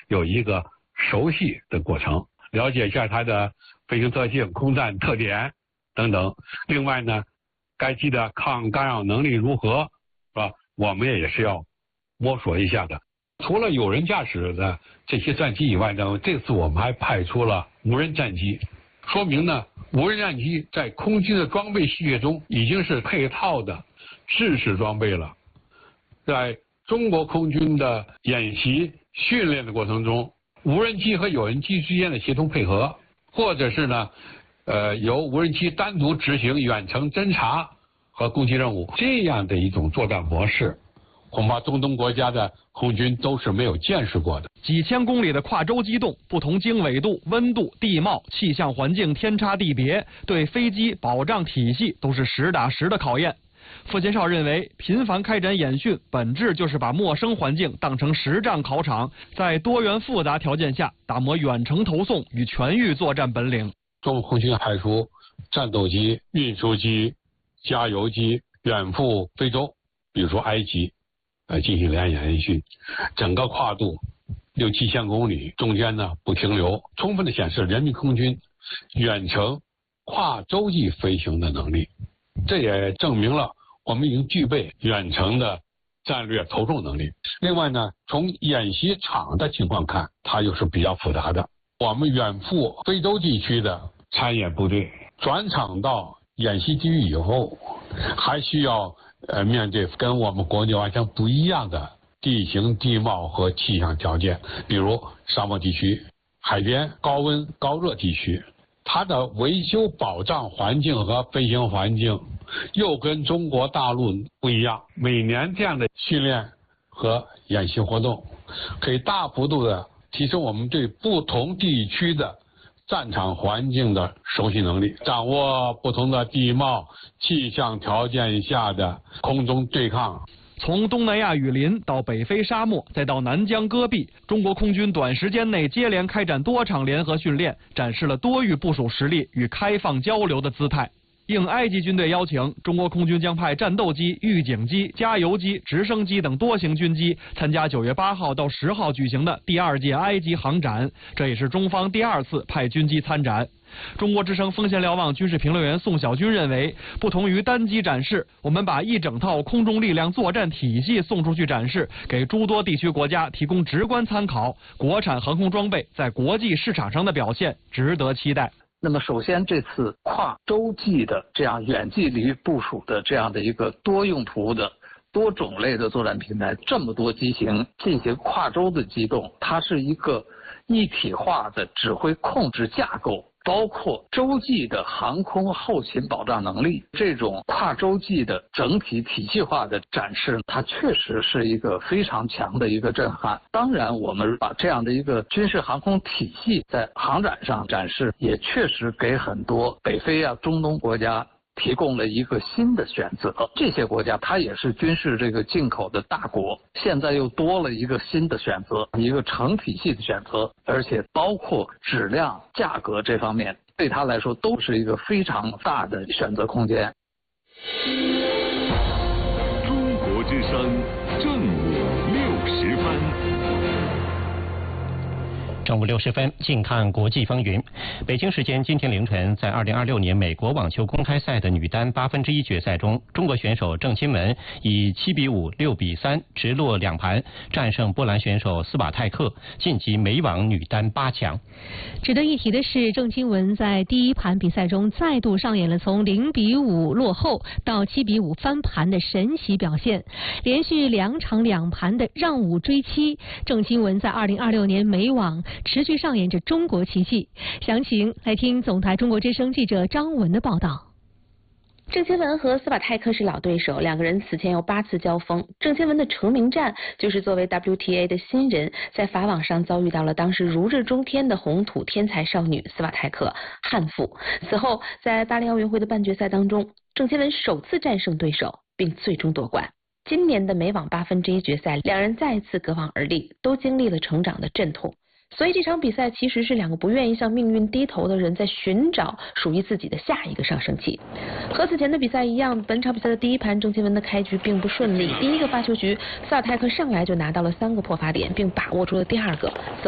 有一个熟悉的过程，了解一下它的飞行特性、空战特点等等。另外呢，该机的抗干扰能力如何，是吧？我们也是要摸索一下的。除了有人驾驶的这些战机以外呢，这次我们还派出了无人战机，说明呢，无人战机在空军的装备序列中已经是配套的制式装备了。在中国空军的演习训练的过程中，无人机和有人机之间的协同配合，或者是呢，由无人机单独执行远程侦察和攻击任务，这样的一种作战模式，恐怕中东国家的空军都是没有见识过的。 几千公里的跨洲机动，不同经纬度、温度、地貌、气象环境天差地别，对飞机保障体系都是实打实的考验。傅前哨认为，频繁开展演训，本质就是把陌生环境当成实战考场，在多元复杂条件下打磨远程投送与全域作战本领。 中国空军派出战斗机、运输机、加油机远赴非洲，比如说埃及，进行联演演训，整个跨度6、7千公里，中间呢不停留，充分的显示人民空军远程跨洲际飞行的能力。这也证明了我们已经具备远程的战略投送能力。另外呢，从演习场的情况看，它又是比较复杂的。我们远赴非洲地区的参演部队转场到演习基地以后，还需要面对跟我们国内完全不一样的地形地貌和气象条件，比如沙漠地区、海边、高温高热地区，它的维修保障环境和飞行环境又跟中国大陆不一样。每年这样的训练和演习活动，可以大幅度的提升我们对不同地区的战场环境的熟悉能力，掌握不同的地貌气象条件下的空中对抗。 从东南亚雨林到北非沙漠，再到南疆戈壁，中国空军短时间内接连开展多场联合训练，展示了多域部署实力与开放交流的姿态。应埃及军队邀请，中国空军将派战斗机、预警机、加油机、直升机等多型军机参加9月8号到10号举行的第2届埃及航展，这也是中方第2次派军机参展。中国之声锋线瞭望军事评论员宋小军认为，不同于单机展示，我们把一整套空中力量作战体系送出去展示，给诸多地区国家提供直观参考。国产航空装备在国际市场上的表现值得期待。 那么首先，这次跨洲际的这样远距离部署的这样的一个多用途的多种类的作战平台，这么多机型进行跨洲的机动，它是一个一体化的指挥控制架构，包括洲际的航空后勤保障能力，这种跨洲际的整体体系化的展示，它确实是一个非常强的一个震撼。当然，我们把这样的一个军事航空体系在航展上展示，也确实给很多北非中东国家提供了一个新的选择。这些国家它也是军事这个进口的大国，现在又多了一个新的选择，一个成体系的选择，而且包括质量、价格这方面，对它来说都是一个非常大的选择空间。 中国之声正午60分。 正午60分，近看国际风云。北京时间今天凌晨，在2026年美国网球公开赛的女单1/8决赛中，中国选手郑钦文以7-5、6-3直落2盘战胜波兰选手斯瓦泰克，晋级美网女单8强。 值得一提的是，郑钦文在第一盘比赛中再度上演了从0-5落后到7-5翻盘的神奇表现，连续2场2盘的让5追7，郑钦文在2026年美网持续上演着中国奇迹。详情来听总台中国之声记者张文的报道。 郑钦文和斯瓦泰克是老对手，两个人此前有8次交锋。郑钦文的成名战就是作为 WTA 的新人，在法网上遭遇到了当时如日中天的红土天才少女斯瓦泰克，憾负。此后，在巴黎奥运会的半决赛当中，郑钦文首次战胜对手，并最终夺冠。今年的美网1/8决赛，两人再次隔网而立，都经历了成长的阵痛。所以这场比赛其实是两个不愿意向命运低头的人在寻找属于自己的下一个上升期。和此前的比赛一样，本场比赛的第一盘郑钦文的开局并不顺利，第一个发球局斯瓦泰克上来就拿到了3个破发点，并把握住了第2个。